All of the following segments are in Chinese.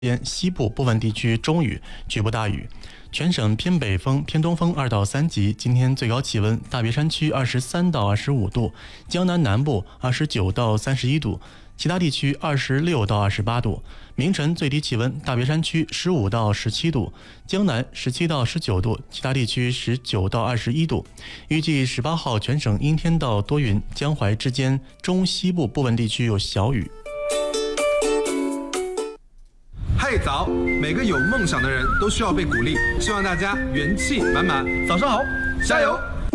西部部分地区中雨，局部大雨。全省偏北风、偏东风2到3级。今天最高气温：大别山区23到25度，江南南部29到31度，其他地区26到28度。明晨最低气温：大别山区15到17度，江南17到19度，其他地区19到21度。预计18号全省阴天到多云，江淮之间中西部部分地区有小雨。 嗨早，每个有梦想的人都需要被鼓励，希望大家元气满满。早上好，加油！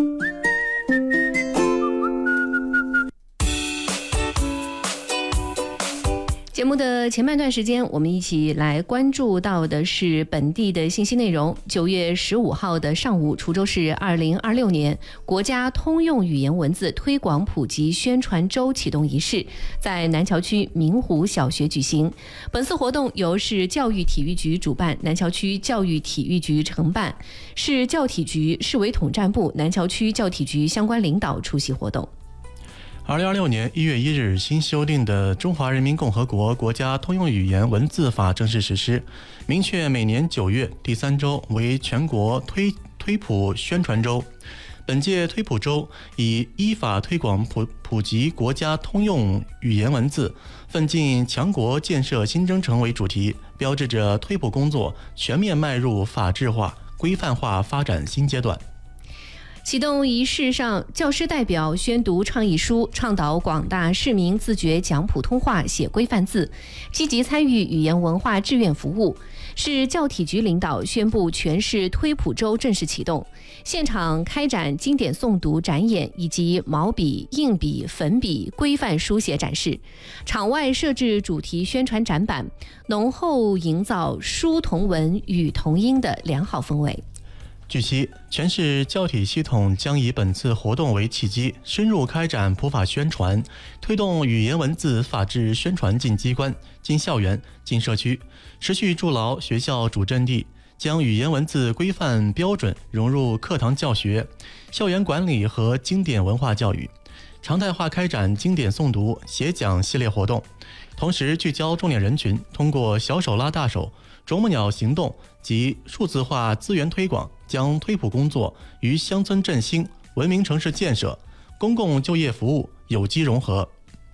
节目的前半段时间，我们一起来关注到的是本地的信息内容。9月15号的上午，滁州市2026年国家通用语言文字推广普及宣传周启动仪式在南桥区明湖小学举行。本次活动由市教育体育局主办，南桥区教育体育局承办，市教体局、市委统战部、南桥区教体局相关领导出席活动。 2026年1月1日新修订的《中华人民共和国国家通用语言文字法》正式实施，明确每年9月第3周为全国推普宣传周。本届推普周以依法推广普及国家通用语言文字，奋进强国建设新征程为主题，标志着推普工作全面迈入法治化、规范化发展新阶段。 启动仪式上，教师代表宣读倡议书，倡导广大市民自觉讲普通话、写规范字，积极参与语言文化志愿服务。市教体局领导宣布全市推普周正式启动，现场开展经典诵读展演以及毛笔、硬笔、粉笔规范书写展示，场外设置主题宣传展板，浓厚营造书同文、语同音的良好氛围。 据悉，全市教体系统将以本次活动为契机，深入开展普法宣传，推动语言文字法治宣传进机关、进校园、进社区，持续筑牢学校主阵地，将语言文字规范标准融入课堂教学、校园管理和经典文化教育，常态化开展经典诵读、写讲系列活动，同时聚焦重点人群，通过小手拉大手、啄木鸟行动及数字化资源推广，将推普工作与乡村振兴、文明城市建设、公共就业服务有机融合。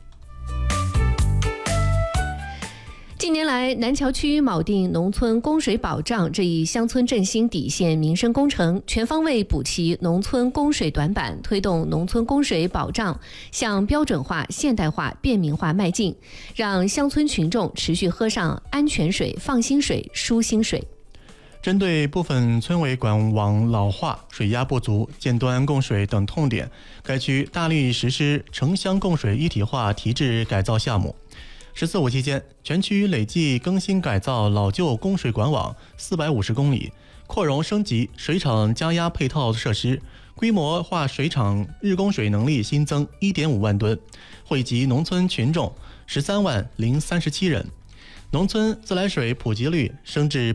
近年来，南桥区铆定农村供水保障这一乡村振兴底线民生工程，全方位补齐农村供水短板，推动农村供水保障向标准化、现代化、便民化迈进，让乡村群众持续喝上安全水、放心水、舒心水。 针对部分村委管网老化、水压不足、尖端供水等痛点，该区大力实施城乡供水一体化提质改造项目。14.5期间，全区累计更新改造老旧供水管网450公里，扩容升级水厂加压配套设施，规模化水厂日供水能力新增 1.5 万吨，惠及农村群众13万037人。农村自来水普及率升至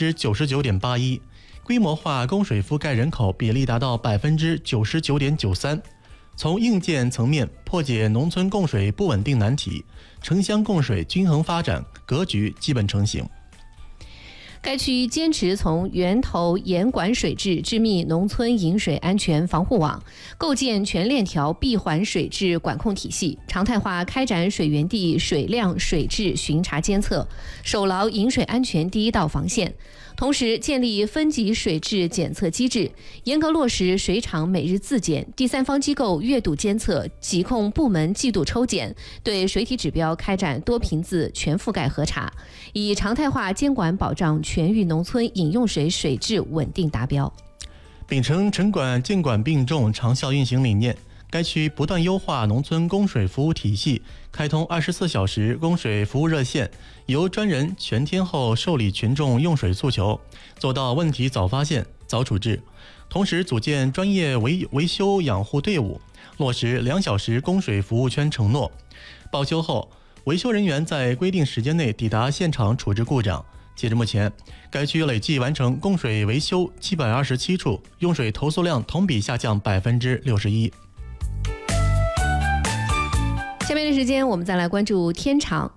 99.81%， 规模化供水覆盖人口比例达到 99.93%。从硬件层面破解农村供水不稳定难题，城乡供水均衡发展格局基本成型。 该区坚持从源头严管水质，致密农村饮水安全防护网，构建全链条闭环水质管控体系，常态化开展水源地水量、水质巡查监测，守牢饮水安全第一道防线。同时建立分级水质检测机制，严格落实水厂每日自检、第三方机构月度监测、疾控部门季度抽检，对水体指标开展多频次全覆盖核查，以常态化监管保障全域农村饮用水水质稳定达标。 秉承城管监管并重、长效运行理念，该区不断优化农村供水服务体系，开通24小时供水服务热线，由专人全天候受理群众用水诉求，做到问题早发现、早处置。同时组建专业维修养护队伍，落实2小时供水服务圈承诺。报修后，维修人员在规定时间内抵达现场处置故障。截至目前，该区累计完成供水维修727处，用水投诉量同比下降 61%。 下面的时间，我们再来关注天场。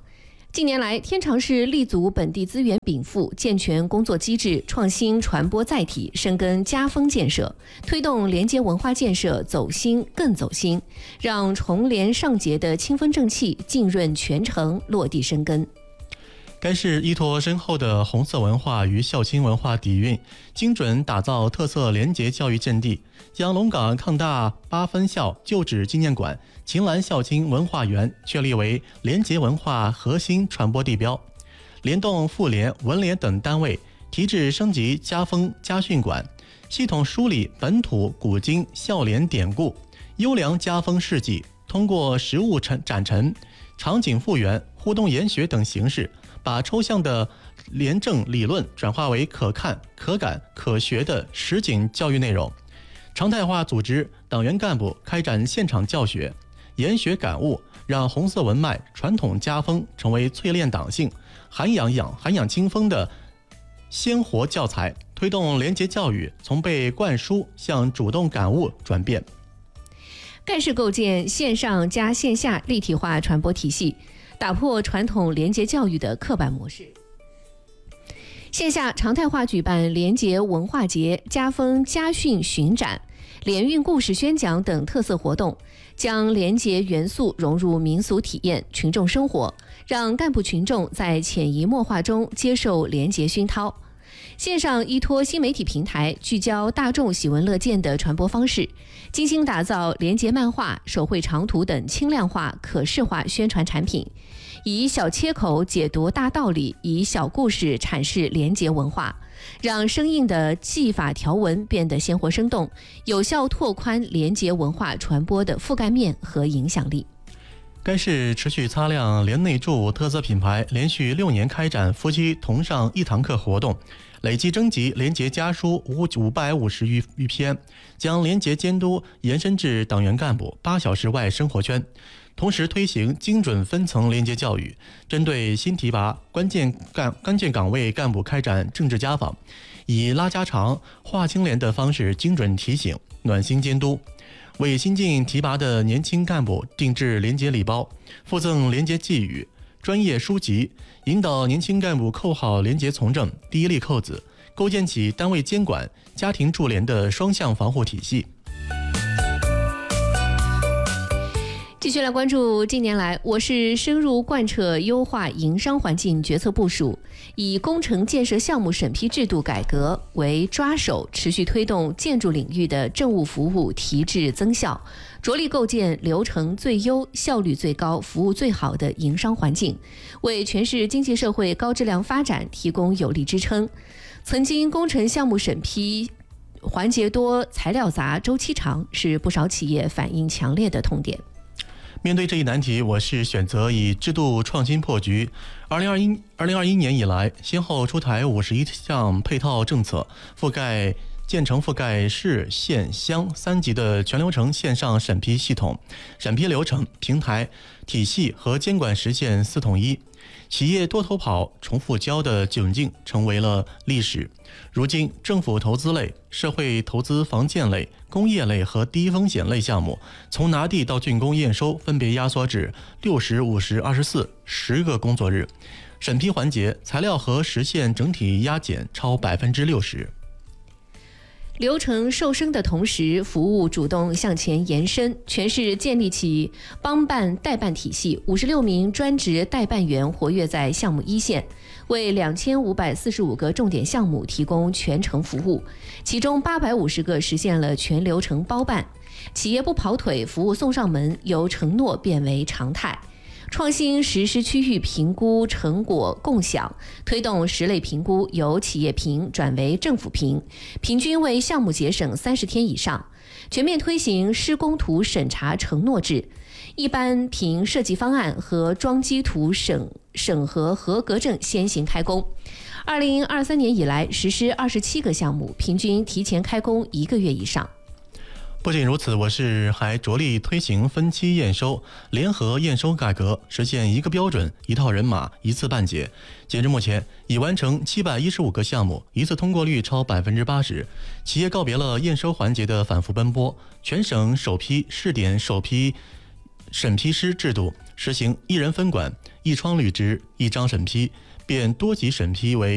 近年来，天长市立足本地资源禀赋，健全工作机制，创新传播载体，深耕家风建设，推动连接文化建设走心更走心，让重联上节的清风正气浸润全城，落地生根。 该市依托深厚的红色文化与孝亲文化底蕴，精准打造特色廉洁教育阵地，将龙岗抗大8分校旧址纪念馆、秦岚孝亲文化园确立为廉洁文化核心传播地标，联动妇联、文联等单位，提质升级家风家训馆，系统梳理本土古今孝廉典故、优良家风事迹，通过实物展陈、场景复原、互动研学等形式，把抽象的廉政理论转化为可看、可感、可学的实景教育内容，常态化组织党员干部开展现场教学、研学感悟，让红色文脉、传统家风成为淬炼党性、涵养清风的鲜活教材，推动廉洁教育从被灌输向主动感悟转变。 该市构建线上加线下立体化传播体系，打破传统廉洁教育的刻板模式。线下常态化举办廉洁文化节、家风家训巡展、联运故事宣讲等特色活动，将廉洁元素融入民俗体验、群众生活，让干部群众在潜移默化中接受廉洁熏陶。线上依托新媒体平台，聚焦大众喜闻乐见的传播方式，精心打造廉洁漫画、手绘长图等轻量化、可视化宣传产品，以小切口解读大道理，以小故事阐释廉洁文化，让生硬的纪法条文变得鲜活生动，有效拓宽廉洁文化传播的覆盖面和影响力。 该市持续擦亮联内助特色品牌，连续6年开展夫妻同上1堂课活动，累计征集廉洁家书550余篇，将廉洁监督延伸至党员干部8小时外生活圈。同时推行精准分层廉洁教育，针对新提拔关键岗位干部开展政治家访，以拉家常、划清廉的方式精准提醒、暖心监督，为新晋提拔的年轻干部定制廉洁礼包，附赠廉洁寄语、专业书籍，引导年轻干部扣好廉洁从政第一粒扣子，构建起单位监管、家庭助廉的双向防护体系。 继续来关注近年来我市深入贯彻优化营商环境决策部署，以工程建设项目审批制度改革为抓手，持续推动建筑领域的政务服务提质增效，着力构建流程最优、效率最高、服务最好的营商环境，为全市经济社会高质量发展提供有力支撑。曾经工程项目审批环节多、材料杂、周期长，是不少企业反映强烈的痛点。 面对这一难题，我市选择以制度创新破局。2021年以来，先后出台51项配套政策，建成覆盖市、县、乡3级的全流程线上审批系统，审批流程、平台、体系和监管实现4统一。企业多头跑、重复交的窘境成为了历史。如今，政府投资类、社会投资房建类、工业类和低风险类项目，从拿地到竣工验收分别压缩至60、50、24、10个工作日。审批环节材料盒实现整体压减超60%。 流程瘦身的同时，服务主动向前延伸，全市建立起帮办代办体系，56名专职代办员活跃在项目一线，为2545个重点项目提供全程服务，其中850个实现了全流程包办。企业不跑腿，服务送上门，由承诺变为常态。创新实施区域评估成果共享，推动10类评估由企业评转为政府评，平均为项目节省30天以上。全面推行施工图审查承诺制，一般评设计方案和装机图审核合格证先行开工。2023年以来实施27个项目，平均提前开工1个月以上。 不仅如此，我市还着力推行分期验收、联合验收改革，实现一个标准、一套人马、一次办结。截至目前，已完成715个项目，一次通过率超80%。企业告别了验收环节的反复奔波，全省首批试点首批审批师制度，实行一人分管、一窗履职、一张审批，变多级审批为